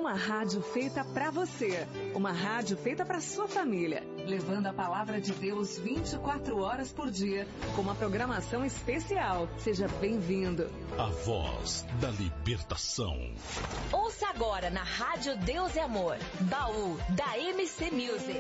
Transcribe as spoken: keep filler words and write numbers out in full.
uma rádio feita pra você. Uma rádio feita pra sua família. Levando a palavra de Deus vinte e quatro horas por dia, com uma programação especial. Seja bem-vindo. A voz da libertação. Ouça agora na Rádio Deus é Amor, Baú da M C Music.